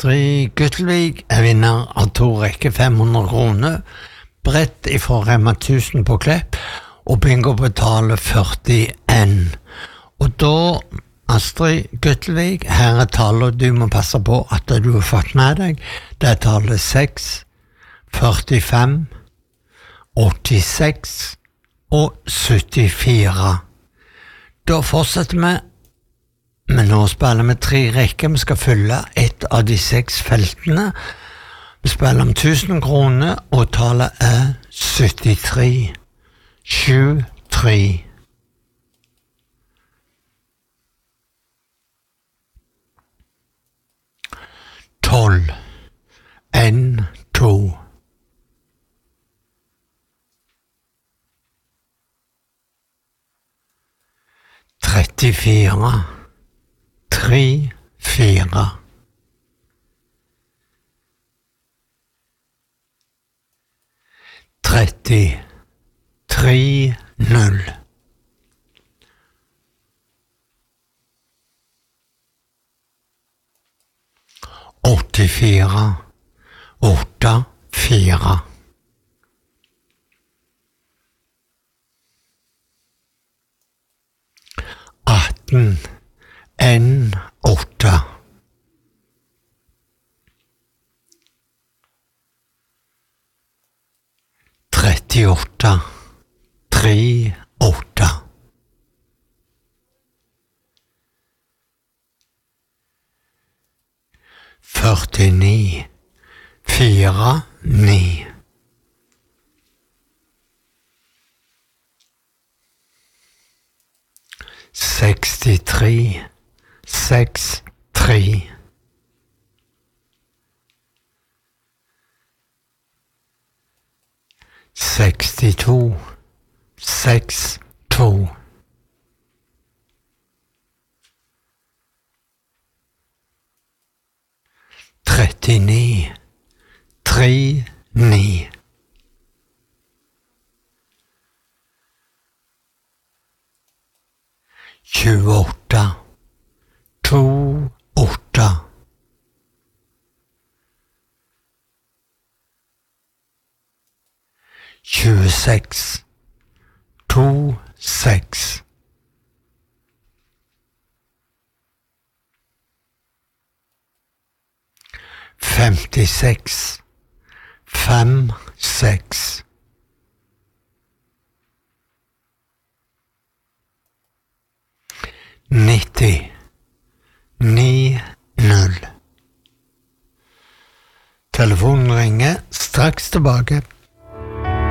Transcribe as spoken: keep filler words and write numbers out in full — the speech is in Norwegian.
Astrid Guttelvik er vinner av to rekke fem hundre kroner, brett ifra Rema tusen på Klepp, og bingo betaler førti N. Og da, Astrid Guttelvik, her er tallet du må passe på at du har fått med deg. Det er tallet seks, førtifem, åttiseks og syttifire. Da fortsetter vi. Men nå spiller vi tre rekker. Vi skal fylle ett av de seks feltene. Vi spiller om tusen kroner, og tallet er syttitre. sju tre. tolv. en to. trettifire. tre fire. tretti. tre null. åttifire. åtte fire. atten. en åtte. trettiåtte. tre åtte. førtini. fire ni. sekstitre. seks tre. sekstito. seks to. trettini. tre ni. tjueåtte. to åtte. tjueseks. to seks. femtiseks. fem seks. nitti. ni null. Telefonen ringer straks tilbake.